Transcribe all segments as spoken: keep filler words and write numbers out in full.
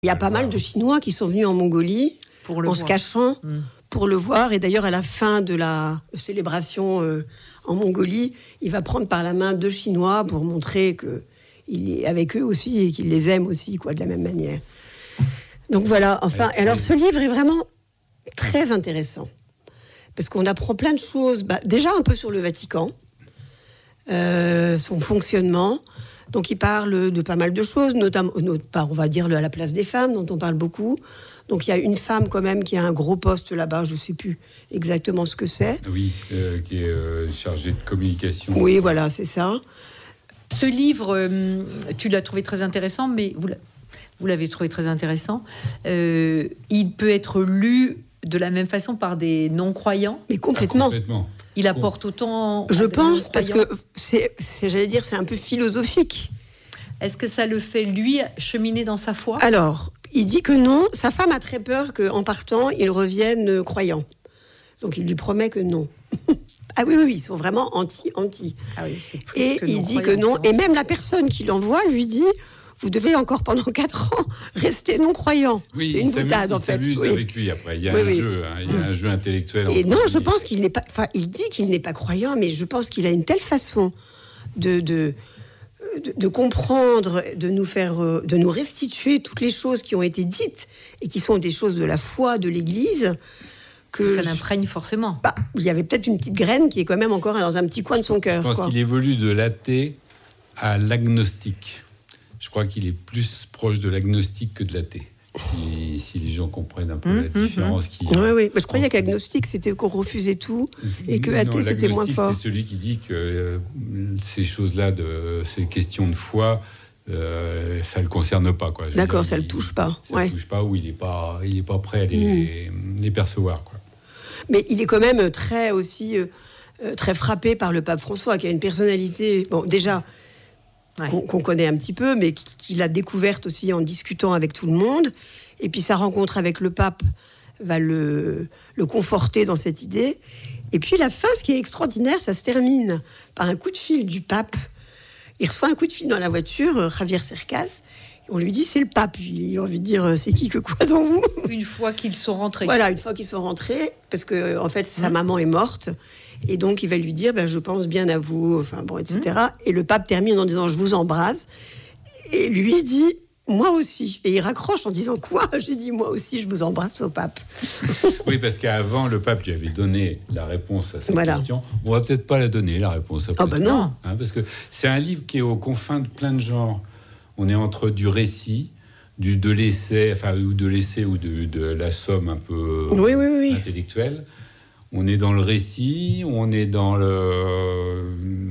Il y a pas mal de Chinois qui sont venus en Mongolie pour le en voir. se cachant mmh. pour le voir. Et d'ailleurs, à la fin de la célébration euh, en Mongolie, il va prendre par la main deux Chinois pour montrer qu'il est avec eux aussi et qu'il les aime aussi, quoi, de la même manière. Donc voilà, enfin, Ouais, alors ouais. ce livre est vraiment très intéressant. Parce qu'on apprend plein de choses, bah, déjà un peu sur le Vatican, euh, son fonctionnement. Donc il parle de pas mal de choses, notamment, on va dire à la place des femmes, dont on parle beaucoup. Donc il y a une femme quand même qui a un gros poste là-bas, je ne sais plus exactement ce que c'est. Oui, euh, qui est euh, chargée de communication. Oui, voilà, c'est ça. Ce livre, euh, tu l'as trouvé très intéressant, mais vous, l'a, vous l'avez trouvé très intéressant. Euh, il peut être lu de la même façon par des non-croyants. Mais complètement. Ah, complètement. Il apporte autant. Je à des pense, parce non-croyants. que c'est, c'est, j'allais dire, c'est un peu philosophique. Est-ce que ça le fait, lui, cheminer dans sa foi ? Alors, il dit que non. Sa femme a très peur qu'en partant, il revienne euh, croyant. Donc, il lui promet que non. Ah oui, oui, oui, ils sont vraiment anti-anti. Ah oui, c'est plus Et que il dit que non-croyant, non. c'est Et même la personne qui l'envoie lui dit, vous devez encore pendant quatre ans rester non-croyant. Oui, c'est une il s'amuse, boutade, en il fait. s'amuse Oui. avec lui après. Il y a Oui, un oui. jeu, hein, il y a un jeu intellectuel. Et entre non, lui je et- pense qu'il n'est pas... Enfin, il dit qu'il n'est pas croyant, mais je pense qu'il a une telle façon de... de De, de comprendre, de nous faire, euh, de nous restituer toutes les choses qui ont été dites et qui sont des choses de la foi de l'Église, que Ça l'imprègne forcément. bah, il y avait peut-être une petite graine qui est quand même encore dans un petit coin de son cœur. Je pense quoi. qu'il évolue de l'athée à l'agnostique. Je crois qu'il est plus proche de l'agnostique que de l'athée. Si, si les gens comprennent un peu Mmh, la mmh, différence qu'il y a. Oui, oui. Bah, je croyais entre- qu'agnostique, c'était qu'on refusait tout et que Non, athée, c'était moins l'agnostique, fort. c'est celui qui dit que euh, ces choses-là, de, ces questions de foi, euh, ça ne le concerne pas. Quoi. Je veux D'accord, dire, ça il- le touche pas. Ça Ouais. le touche pas ou il n'est pas, il est pas prêt à les, les percevoir. Quoi. Mais il est quand même très aussi euh, euh, très frappé par le pape François, qui a une personnalité, bon, déjà, Ouais. qu'on, qu'on connaît un petit peu, mais qu'il a découverte aussi en discutant avec tout le monde. Et puis sa rencontre avec le pape va le, le conforter dans cette idée. Et puis la fin, ce qui est extraordinaire, ça se termine par un coup de fil du pape. Il reçoit un coup de fil dans la voiture, euh, Javier Cercas. On lui dit, c'est le pape. Il a envie de dire, c'est qui que quoi dans vous ? Une fois qu'ils sont rentrés. Voilà, une fois qu'ils sont rentrés, parce que en fait sa Mmh. maman est morte, et donc il va lui dire, ben, je pense bien à vous, enfin bon, et cetera. Mmh. Et le pape termine en disant, je vous embrasse, et lui dit, moi aussi. Et il raccroche en disant, quoi ? J'ai dit, moi aussi, je vous embrasse au pape. Oui, parce qu'avant, le pape lui avait donné la réponse à cette Voilà. question. On va peut-être pas la donner, la réponse. Ah ben non. Hein, parce que c'est un livre qui est aux confins de plein de genres. On est entre du récit, du de l'essai, enfin ou de l'essai ou de, de la somme un peu Oui, oui, oui. intellectuelle. On est dans le récit, on est dans le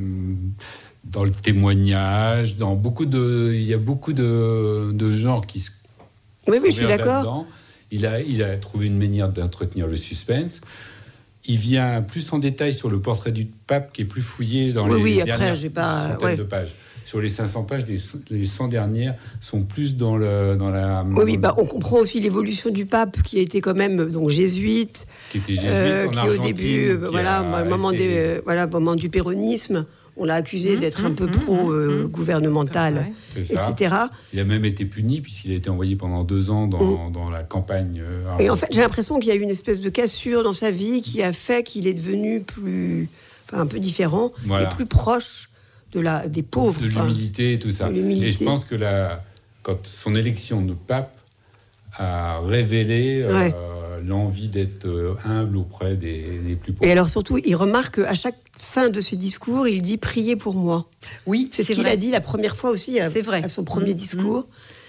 dans le témoignage, dans beaucoup de, il y a beaucoup de, de genres qui se Oui, oui, je suis convergent d'accord. là-dedans. Il a, il a trouvé une manière d'entretenir le suspense. Il vient plus en détail sur le portrait du pape, qui est plus fouillé dans Oui, les oui, après, dernières j'ai pas- centaines ouais. de pages. Sur les cinq cents pages, les, les cent dernières sont plus dans, le, dans la... Oui, oui, bah, on comprend aussi l'évolution du pape, qui a été quand même donc jésuite, qui était jésuite euh, en qui Argentine. au début, euh, qui voilà, a au moment, été- des, euh, voilà, au moment du péronisme, on l'a accusé Mmh, d'être mmh, un peu mmh, pro-gouvernemental, Ouais. C'est ça. et cetera. Il a même été puni, puisqu'il a été envoyé pendant deux ans dans, dans la campagne. euh, Et en fait, j'ai l'impression qu'il y a eu une espèce de cassure dans sa vie qui a fait qu'il est devenu plus, enfin, un peu différent, Voilà. et plus proche de la, des pauvres. de enfin, l'humilité et tout ça. de l'humilité. Et je pense que la, quand son élection de pape a révélé euh, Ouais. l'envie d'être euh, humble auprès des, des plus pauvres. Et alors surtout, il remarque qu'à chaque fin de ses discours, il dit « priez pour moi ». Oui, C'est, c'est ce qu'il vrai. a dit la première fois aussi à, C'est vrai. à son premier Mmh, discours.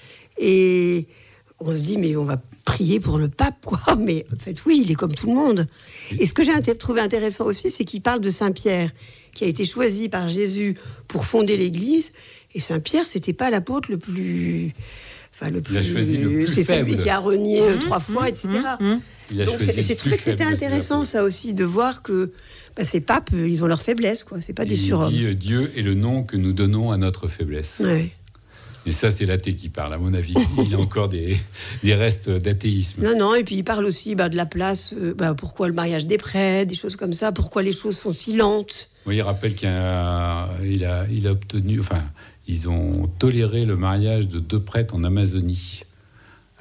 Et on se dit, mais on va prier pour le pape, quoi. Mais en fait, oui, il est comme tout le monde. Et ce que j'ai inté- trouvé intéressant aussi, c'est qu'il parle de Saint-Pierre, qui a été choisi par Jésus pour fonder l'Église. Et Saint-Pierre, c'était pas l'apôtre le plus... Enfin, le plus... Il a choisi le plus c'est celui faible. qui a renié euh, Mmh, trois fois, et cetera. Mmh, mmh. Il a Donc choisi c'est- le j'ai plus trouvé que c'était faible de ses intéressant, apôtres. ça aussi, de voir que bah, ces papes, euh, ils ont leur faiblesse, quoi. C'est pas des Il surhommes. dit euh, Dieu est le nom que nous donnons à notre faiblesse. Ouais. Et ça, c'est l'athée qui parle, à mon avis. Il y a encore des, des restes d'athéisme. Non, non, et puis il parle aussi bah, de la place, euh, bah, pourquoi le mariage des prêtres, des choses comme ça, pourquoi les choses sont si lentes. Oui, il rappelle qu'il a, il a, il a obtenu, enfin, ils ont toléré le mariage de deux prêtres en Amazonie.